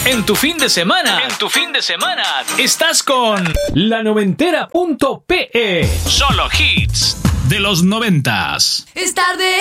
En tu fin de semana. Estás con lanoventera.pe. Solo hits de los 90s. Es tarde.